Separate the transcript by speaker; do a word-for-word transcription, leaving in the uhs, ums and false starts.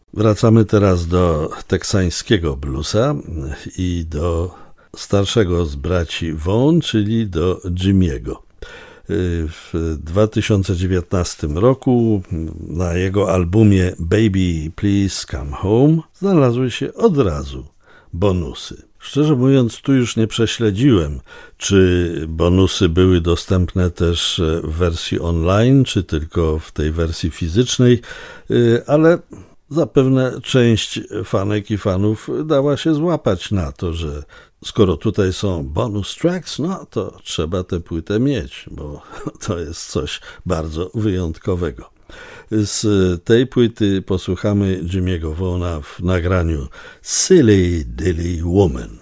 Speaker 1: Wracamy teraz do teksańskiego bluesa i do starszego z braci Vaughn, czyli do Jimmy'ego. W dwa tysiące dziewiętnastym roku na jego albumie Baby Please Come Home znalazły się od razu bonusy. Szczerze mówiąc, tu już nie prześledziłem, czy bonusy były dostępne też w wersji online, czy tylko w tej wersji fizycznej, ale zapewne część fanek i fanów dała się złapać na to, że skoro tutaj są bonus tracks, no to trzeba tę płytę mieć, bo to jest coś bardzo wyjątkowego. Z tej płyty posłuchamy Jimmy'ego Vaughna w nagraniu Silly Dilly Woman.